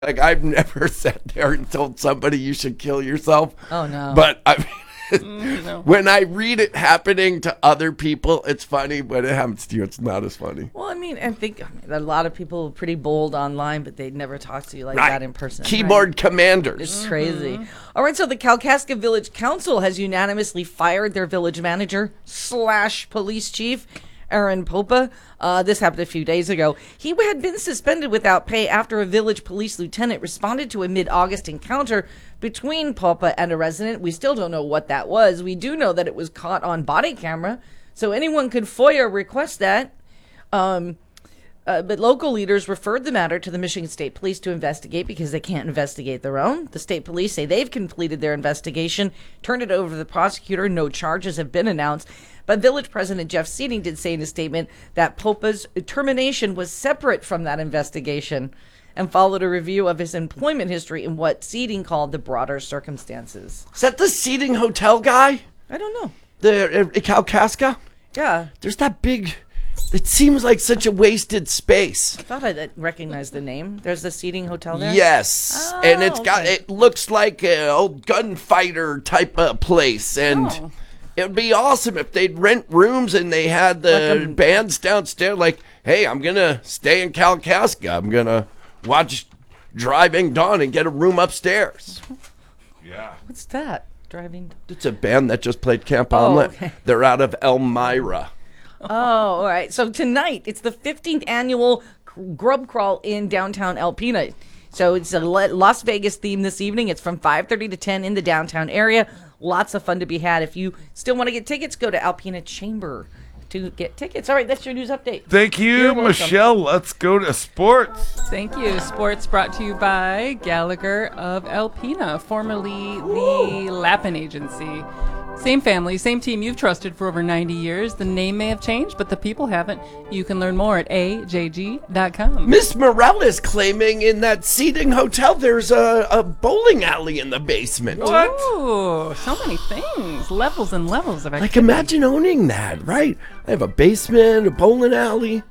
Like, I've never sat there and told somebody you should kill yourself. Oh, no. But I No. when I read it happening to other people, it's funny. When it happens to you, it's not as funny. Well, I think a lot of people are pretty bold online, but they'd never talk to you like that in person. Keyboard commanders. It's crazy. All right, so the Kalkaska Village Council has unanimously fired their village manager / police chief, Aaron Popa. This happened a few days ago. He had been suspended without pay after a village police lieutenant responded to a mid-August encounter between Popa and a resident. We still don't know what that was. We do know that it was caught on body camera, so anyone could FOIA request that. But local leaders referred the matter to the Michigan State Police to investigate because they can't investigate their own. The state police say they've completed their investigation, turned it over to the prosecutor. No charges have been announced. But Village President Jeff Seating did say in a statement that Popa's termination was separate from that investigation and followed a review of his employment history in what Seating called the broader circumstances. Is that the seating hotel guy? I don't know. The Kalkaska? Yeah. There's that big. It seems like such a wasted space. I thought I recognized the name. There's the Seating Hotel there? Yes, Oh, and it's got. okay. It looks like an old gunfighter type of place, and Oh. it would be awesome if they'd rent rooms and they had the Like a- bands downstairs. Like, hey, I'm gonna stay in Kalkaska. I'm gonna watch Driving Dawn and get a room upstairs. Yeah. What's that? Driving. It's a band that just played Camp Oh, Omelet. okay. They're out of Elmira. Oh, all right. So tonight, it's the 15th annual Grub Crawl in downtown Alpena. So it's a Las Vegas theme this evening. It's from 5:30 to 10 in the downtown area. Lots of fun to be had. If you still want to get tickets, go to Alpena Chamber to get tickets. All right, that's your news update. Thank you, You're welcome. Michelle. Let's go to sports. Thank you. Sports brought to you by Gallagher of Alpena, formerly the Lappin Agency. Same family, same team you've trusted for over 90 years. The name may have changed, but the people haven't. You can learn more at ajg.com. Miss Morell is claiming in that seating hotel there's a bowling alley in the basement. Ooh, so many things. Levels and levels of Like, activity. imagine owning that, right? I have a basement, a bowling alley,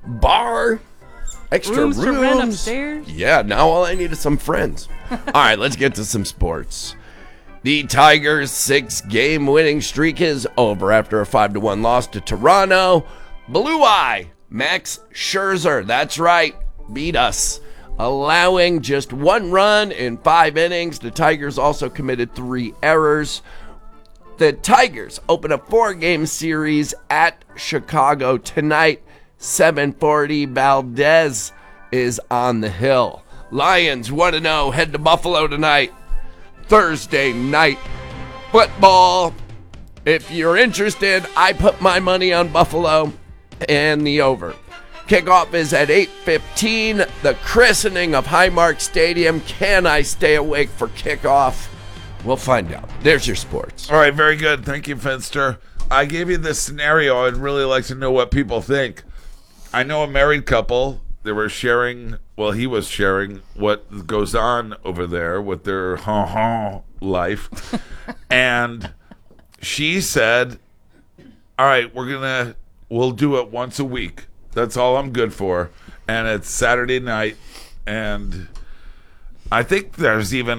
bar, extra Rooms to rent rooms. upstairs. Yeah, now all I need is some friends. All right, let's get to some sports. The Tigers' 6-game winning streak is over after a 5-1 loss to Toronto. Blue Eye, Max Scherzer, that's right, beat us, allowing just 1 run in 5 innings. The Tigers also committed 3 errors. The Tigers open a 4-game series at Chicago tonight. 7:40, Valdez is on the hill. Lions 1-0, head to Buffalo tonight. Thursday night football. If you're interested, I put my money on Buffalo and the over. Kickoff is at 8:15. The christening of Highmark Stadium. Can I stay awake for kickoff? We'll find out. There's your sports. All right, very good. Thank you, Finster. I gave you this scenario. I'd really like to know what people think. I know a married couple. They were sharing, well, he was sharing what goes on over there with their life. And she said, all right, we'll do it once a week. That's all I'm good for. And it's Saturday night. And I think there's even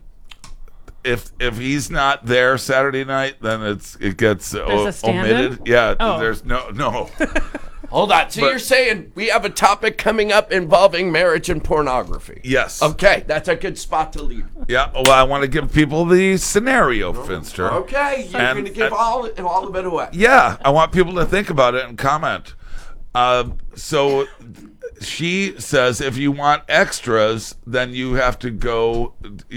if he's not there Saturday night, then it gets a stand-in? omitted. Yeah, Oh. there's no. Hold on. So But- you're saying we have a topic coming up involving marriage and pornography? Yes. Okay, that's a good spot to leave. Yeah. Well, I want to give people the scenario, Finster. Okay, you're And- going to give all of it away. Yeah, I want people to think about it and comment. So she says if you want extras, then you have to go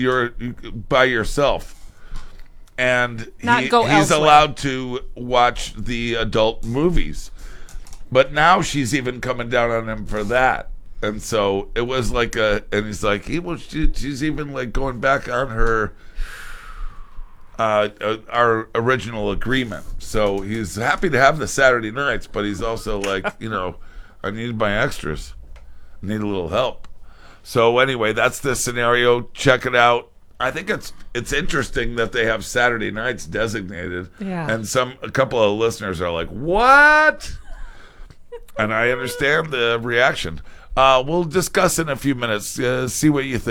by yourself. And Not go he's elsewhere. allowed to watch the adult movies. But now she's even coming down on him for that. And so it was like and he's like, she's even like going back on her, our original agreement. So he's happy to have the Saturday nights, but he's also like, I need my extras. I need a little help. So anyway, that's the scenario. Check it out. I think it's interesting that they have Saturday nights designated. Yeah. And a couple of listeners are like, what? And I understand the reaction. We'll discuss in a few minutes. See what you think.